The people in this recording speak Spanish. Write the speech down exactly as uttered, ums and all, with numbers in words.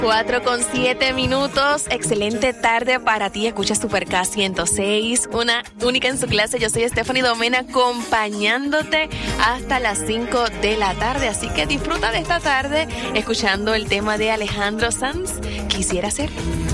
cuatro con siete minutos. Excelente tarde para ti. Escucha Super K ciento seis, una única en su clase. Yo soy Stephanie Domena, acompañándote hasta las cinco de la tarde. Así que disfruta de esta tarde escuchando el tema de Alejandro Sanz, Quisiera Ser.